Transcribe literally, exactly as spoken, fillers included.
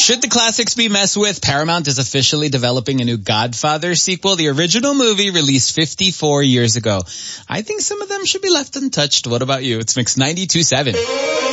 Should the classics be messed with? Paramount is officially developing a new Godfather sequel. The original movie released fifty-four years ago. I think some of them should be left untouched. What about you? It's Mix ninety-two point seven.